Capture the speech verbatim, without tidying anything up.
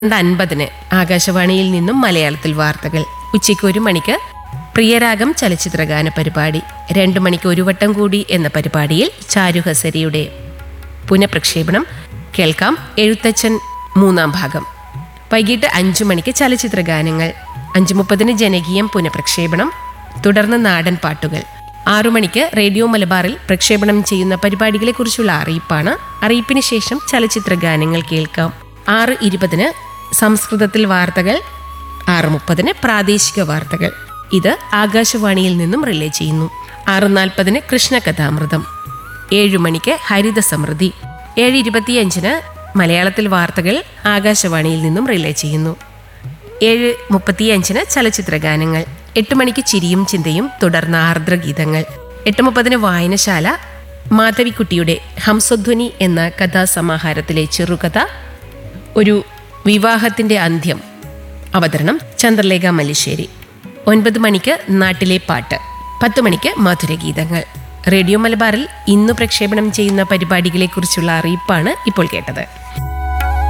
അൻപതിന് ആകാശവാണിയിൽ നിന്നും മലയാളത്തിൽ വാർത്തകൾ. ഉച്ചയ്ക്ക് ഒരു മണിക്ക് പ്രിയരാഗം ചലച്ചിത്രഗാന പരിപാടി. രണ്ടു മണിക്ക് ഒരു വട്ടം കൂടി എന്ന പരിപാടിയിൽ ചാരുഹസരിയുടെ പുനഃപ്രക്ഷേപണം കേൾക്കാം. എഴുത്തച്ഛൻ മൂന്നാം ഭാഗം. വൈകിട്ട് അഞ്ചു മണിക്ക് ചലച്ചിത്രഗാനങ്ങൾ. അഞ്ചു മുപ്പതിന് ജനകീയം പുനഃപ്രക്ഷേപണം, തുടർന്ന് നാടൻ പാട്ടുകൾ. ആറു മണിക്ക് റേഡിയോ മലബാറിൽ പ്രക്ഷേപണം ചെയ്യുന്ന പരിപാടികളെക്കുറിച്ചുള്ള അറിയിപ്പാണ്. അറിയിപ്പിന് ശേഷം ചലച്ചിത്രഗാനങ്ങൾ കേൾക്കാം. ആറ് ഇരുപതിന് സംസ്കൃതത്തിൽ വാർത്തകൾ. ആറ് മുപ്പതിന് പ്രാദേശിക വാർത്തകൾ. ഇത് ആകാശവാണിയിൽ നിന്നും റിലേ ചെയ്യുന്നു. ആറ് നാൽപ്പതിന് കൃഷ്ണകഥാമൃതം. ഏഴു മണിക്ക് ഹരിത സമൃദ്ധി. ഏഴ് ഇരുപത്തിയഞ്ചിന് മലയാളത്തിൽ വാർത്തകൾ ആകാശവാണിയിൽ നിന്നും റിലേ ചെയ്യുന്നു. ഏഴ് മുപ്പത്തിയഞ്ചിന് ചലച്ചിത്രഗാനങ്ങൾ. എട്ട് മണിക്ക് ചിരിയും ചിന്തയും, തുടർന്ന് ആർദ്രഗീതങ്ങൾ. എട്ട് മുപ്പതിന് വായനശാല. മാധവിക്കുട്ടിയുടെ ഹംസധ്വനി എന്ന കഥാസമാഹാരത്തിലെ ചെറുകഥ ഒരു വിവാഹത്തിന്റെ അന്ത്യം. അവതരണം ചന്ദ്രലേഖ മല്ലിശ്ശേരി. ഒൻപത് മണിക്ക് നാട്ടിലെ പാട്ട്. പത്ത് മണിക്ക് മധുരഗീതങ്ങൾ. റേഡിയോ മലബാറിൽ ഇന്ന് പ്രക്ഷേപണം ചെയ്യുന്ന പരിപാടികളെക്കുറിച്ചുള്ള അറിയിപ്പാണ് ഇപ്പോൾ കേട്ടത്.